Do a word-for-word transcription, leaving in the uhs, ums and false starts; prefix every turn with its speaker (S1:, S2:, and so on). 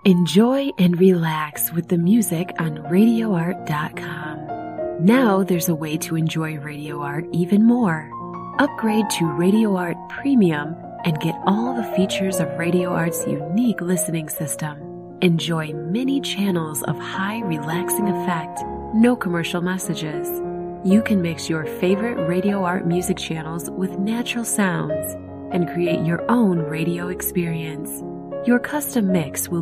S1: Enjoy and relax with the music on radio art dot com. Now there's a way to enjoy Radio Art even more. Upgrade to Radio Art Premium and get all the features of Radio Art's unique listening system. Enjoy many channels of high relaxing effect, no commercial messages. You can mix your favorite Radio Art music channels with natural sounds and create your own radio experience. Your custom mix will